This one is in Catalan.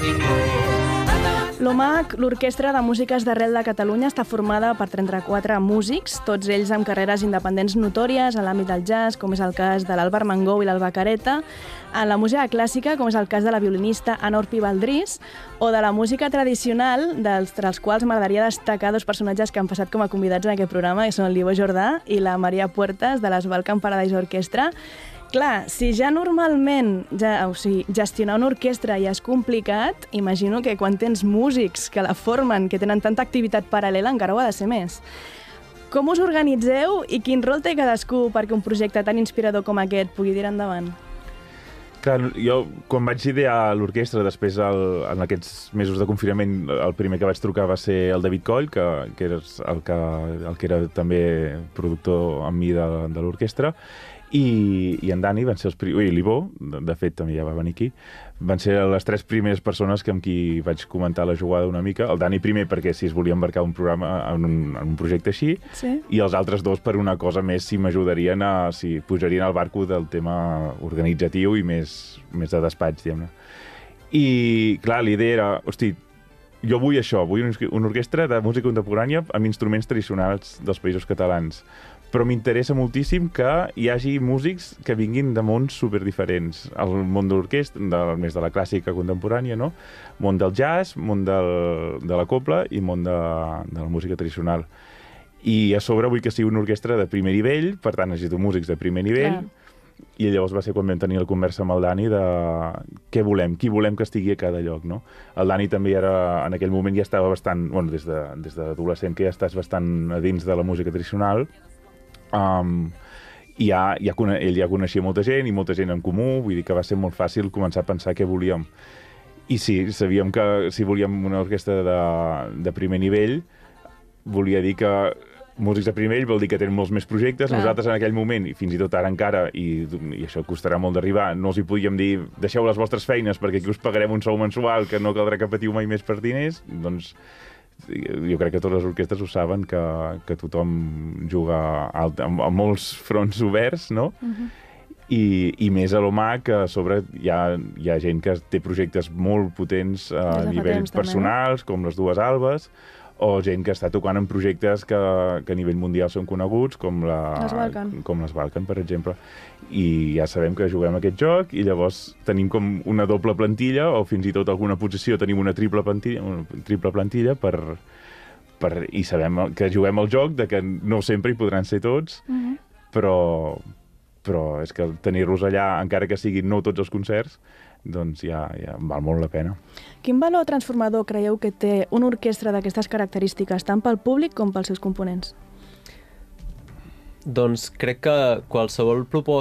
L'OMAC, l'Orquestra de Músiques d'Arrel de Catalunya, està formada per 34 músics, tots ells amb carreres independents notòries en l'àmbit del jazz, com és el cas de l'Àlvar Mangou i l'Alba Careta, en la música clàssica, com és el cas de la violinista Ana Orpí Valdrís, o de la música tradicional, dels quals m'agradaria destacar dos personatges que han passat com a convidats en aquest programa, que són el Ivo Jordà i la Maria Puertas, de les Balkan Paradise Orchestra. Clar, si ja normalment gestionar una orquestra ja és complicat, imagino que quan tens músics que la formen, que tenen tanta activitat paral·lela, encara ho ha de ser més. Com us organitzeu i quin rol té cadascú perquè un projecte tan inspirador com aquest pugui tirar endavant? Clar, jo, quan vaig idear l'orquestra, després, en aquests mesos de confinament, el primer que vaig trucar va ser el David Coll, que era el que era també productor amb mi de l'orquestra, i en Dani van ser els primers, i l'Ivo, de fet també ja va venir aquí, van ser les tres primeres persones amb qui vaig comentar la jugada una mica. El Dani primer perquè si es volia embarcar un programa en un projecte així, sí. I els altres dos per una cosa més, si m'ajudarien si pujarien al barco del tema organitzatiu i més de despatx, diguem-ne. I clar, l'idea era, hosti, jo vull això, vull una orquestra de música contemporània amb instruments tradicionals dels països catalans. Però m'interessa moltíssim que hi hagi músics que vinguin de mons superdiferents. El món de l'orquestra, més de la clàssica contemporània, no? Món del jazz, món de la cobla i món de la música tradicional. I a sobre vull que sigui una orquestra de primer nivell, per tant necessito músics de primer nivell. Clar. I llavors va ser quan vam tenir la conversa amb el Dani de què volem, qui volem que estigui a cada lloc, no? El Dani també era, en aquell moment ja estava bastant, bueno, des d'adolescent que ja estàs bastant a dins de la música tradicional, i ell ja coneixia molta gent i molta gent en comú, vull dir que va ser molt fàcil començar a pensar què volíem. I sí, sabíem que si volíem una orquestra de primer nivell, volia dir que músics de primer nivell vol dir que tenen molts més projectes. Clar. Nosaltres en aquell moment, i fins i tot ara encara, i això costarà molt d'arribar, no els hi podíem dir deixeu les vostres feines perquè aquí us pagarem un sou mensual que no caldrà que patiu mai més per diners, doncs jo crec que totes les orquestres ho saben, que tothom juga amb molts fronts oberts, no? I més a l'OMAC, que a sobre hi ha gent que té projectes molt potents a nivells personals, com les dues Albes, o gent que està tocant en projectes que a nivell mundial són coneguts, com les Balkan, per exemple. I ja sabem que juguem aquest joc i llavors tenim com una doble plantilla, o fins i tot alguna posició tenim una triple plantilla i sabem que juguem el joc, de que no sempre hi podran ser tots, però és que tenir-los allà, encara que siguin no tots els concerts, doncs ja val molt la pena. Quin valor transformador creieu que té una orquestra d'aquestes característiques, tant pel públic com pels seus components? Doncs crec que qualsevol proposta